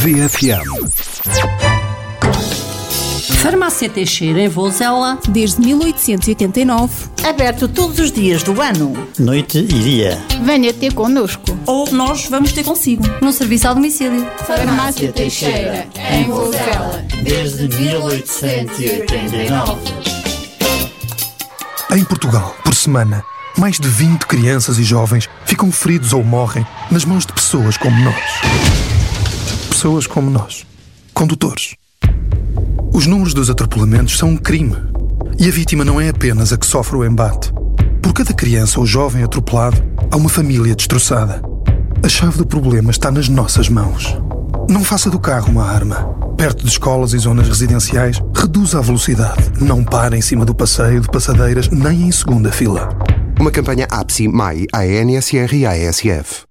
VFM. Farmácia Teixeira, em Vozela, desde 1889. Aberto todos os dias do ano. Noite e dia. Venha ter connosco. ou nós vamos ter consigo, no serviço ao domicílio. Farmácia Teixeira, em Vozela, desde 1889. Em Portugal, por semana, mais de 20 crianças e jovens ficam feridos ou morrem nas mãos de pessoas como nós. Pessoas como nós. Condutores. Os números dos atropelamentos são um crime. E a vítima não é apenas a que sofre o embate. Por cada criança ou jovem atropelado, há uma família destroçada. A chave do problema está nas nossas mãos. Não faça do carro uma arma. Perto de escolas e zonas residenciais, reduza a velocidade. Não pare em cima do passeio de passadeiras, nem em segunda fila. Uma campanha APSI, MAI, ANSR e ASF.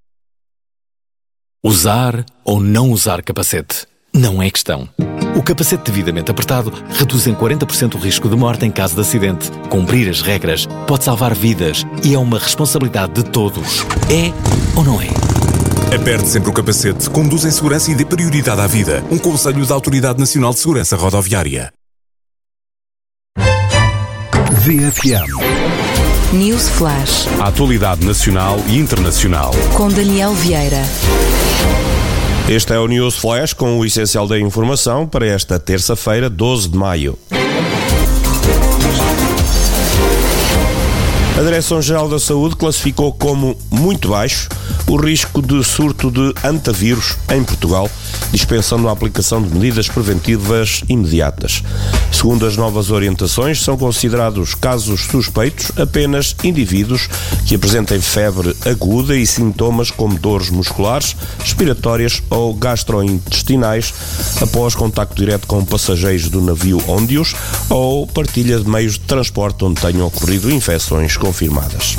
Usar ou não usar capacete? Não é questão. O capacete devidamente apertado reduz em 40% o risco de morte em caso de acidente. Cumprir as regras pode salvar vidas e é uma responsabilidade de todos. É ou não é? Aperte sempre o capacete, conduza em segurança e dê prioridade à vida. Um conselho da Autoridade Nacional de Segurança Rodoviária. VFM. News Flash. A atualidade nacional e internacional. Com Daniel Vieira. Este é o News Flash com o essencial da informação para esta terça-feira, 12 de maio. A Direção-Geral da Saúde classificou como muito baixo o risco de surto de antavírus em Portugal, dispensando a aplicação de medidas preventivas imediatas. Segundo as novas orientações, são considerados casos suspeitos apenas indivíduos que apresentem febre aguda e sintomas como dores musculares, respiratórias ou gastrointestinais após contacto direto com passageiros do navio Óndios ou partilha de meios de transporte onde tenham ocorrido infecções confirmadas.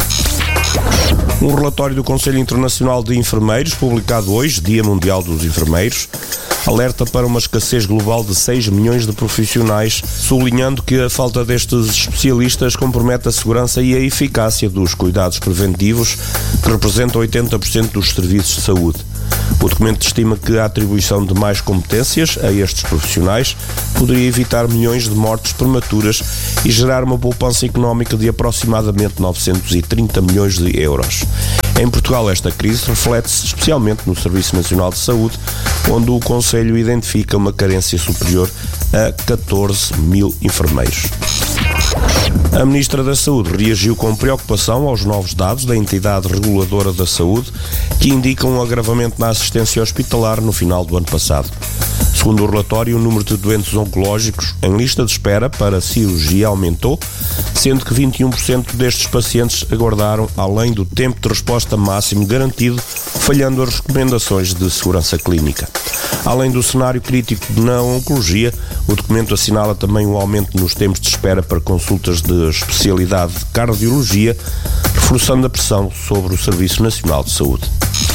Um relatório do Conselho Internacional de Enfermeiros, publicado hoje, Dia Mundial dos Enfermeiros, alerta para uma escassez global de 6 milhões de profissionais, sublinhando que a falta destes especialistas compromete a segurança e a eficácia dos cuidados preventivos, que representam 80% dos serviços de saúde. O documento estima que a atribuição de mais competências a estes profissionais poderia evitar milhões de mortes prematuras e gerar uma poupança económica de aproximadamente 930 milhões de euros. Em Portugal, esta crise reflete-se especialmente no Serviço Nacional de Saúde, onde o Conselho identifica uma carência superior a 14 mil enfermeiros. A Ministra da Saúde reagiu com preocupação aos novos dados da entidade reguladora da saúde, que indicam um agravamento na assistência hospitalar no final do ano passado. Segundo o relatório, o número de doentes oncológicos em lista de espera para cirurgia aumentou, sendo que 21% destes pacientes aguardaram além do tempo de resposta máximo garantido, falhando as recomendações de segurança clínica. Além do cenário crítico na oncologia, o documento assinala também o aumento nos tempos de espera para consultas de especialidade de cardiologia, reforçando a pressão sobre o Serviço Nacional de Saúde.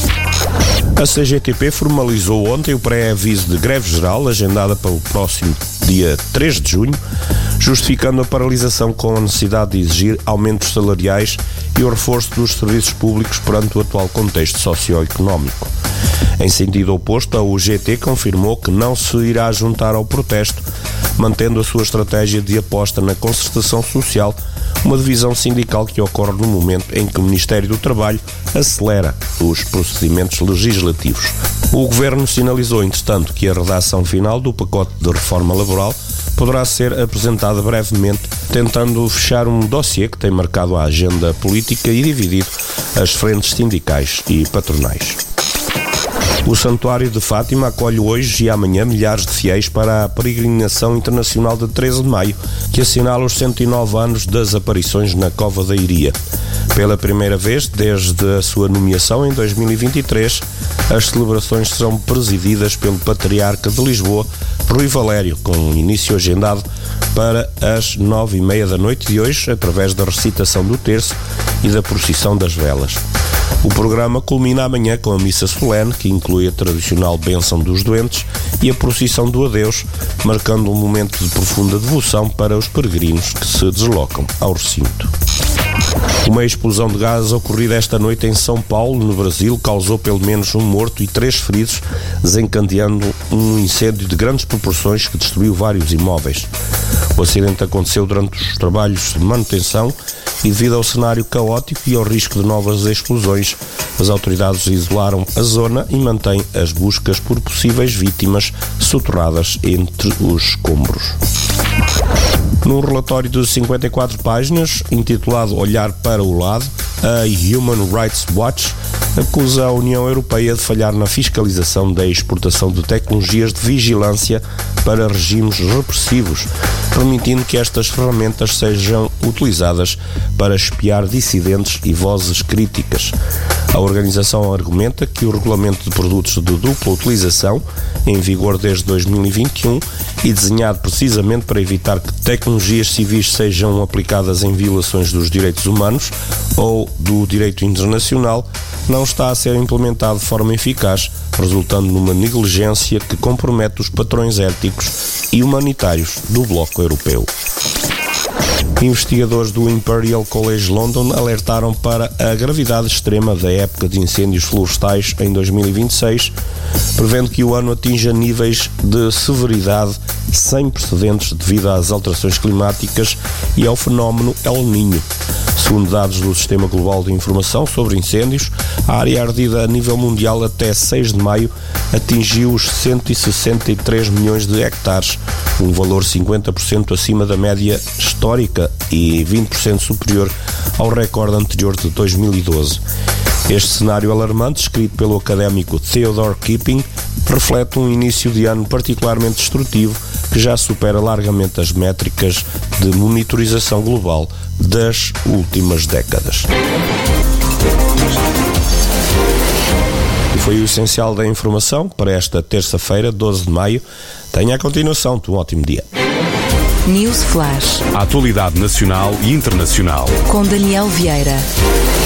A CGTP formalizou ontem o pré-aviso de greve geral, agendada para o próximo dia 3 de junho, justificando a paralisação com a necessidade de exigir aumentos salariais e o reforço dos serviços públicos perante o atual contexto socioeconómico. Em sentido oposto, a UGT confirmou que não se irá juntar ao protesto, mantendo a sua estratégia de aposta na concertação social, uma divisão sindical que ocorre no momento em que o Ministério do Trabalho acelera os procedimentos legislativos. O Governo sinalizou, entretanto, que a redação final do pacote de reforma laboral poderá ser apresentada brevemente, tentando fechar um dossiê que tem marcado a agenda política e dividido as frentes sindicais e patronais. O Santuário de Fátima acolhe hoje e amanhã milhares de fiéis para a peregrinação internacional de 13 de maio, que assinala os 109 anos das aparições na Cova da Iria. Pela primeira vez, desde a sua nomeação em 2023, as celebrações serão presididas pelo Patriarca de Lisboa, Rui Valério, com início agendado para as 9h30 da noite de hoje, através da recitação do terço e da procissão das velas. O programa culmina amanhã com a missa solene, que inclui a tradicional bênção dos doentes e a procissão do adeus, marcando um momento de profunda devoção para os peregrinos que se deslocam ao recinto. Uma explosão de gás ocorrida esta noite em São Paulo, no Brasil, causou pelo menos um morto e 3 feridos, desencadeando um incêndio de grandes proporções que destruiu vários imóveis. O acidente aconteceu durante os trabalhos de manutenção e, devido ao cenário caótico e ao risco de novas explosões, as autoridades isolaram a zona e mantêm as buscas por possíveis vítimas soterradas entre os escombros. Num relatório de 54 páginas, intitulado Olhar para o Lado, a Human Rights Watch acusa a União Europeia de falhar na fiscalização da exportação de tecnologias de vigilância para regimes repressivos, permitindo que estas ferramentas sejam utilizadas para espiar dissidentes e vozes críticas. A organização argumenta que o regulamento de produtos de dupla utilização, em vigor desde 2021 e desenhado precisamente para evitar que tecnologias civis sejam aplicadas em violações dos direitos humanos ou do direito internacional, não está a ser implementado de forma eficaz, resultando numa negligência que compromete os padrões éticos e humanitários do Bloco Europeu. Investigadores do Imperial College London alertaram para a gravidade extrema da época de incêndios florestais em 2026, prevendo que o ano atinja níveis de severidade sem precedentes devido às alterações climáticas e ao fenómeno El Niño. Segundo dados do Sistema Global de Informação sobre Incêndios, a área ardida a nível mundial até 6 de maio atingiu os 163 milhões de hectares, um valor 50% acima da média histórica e 20% superior ao recorde anterior de 2012. Este cenário alarmante, escrito pelo académico Theodore Keeping, reflete um início de ano particularmente destrutivo que já supera largamente as métricas de monitorização global das últimas décadas. E foi o essencial da informação para esta terça-feira, 12 de maio. Tenha a continuação de um ótimo dia. News Flash. A atualidade nacional e internacional. Com Daniel Vieira.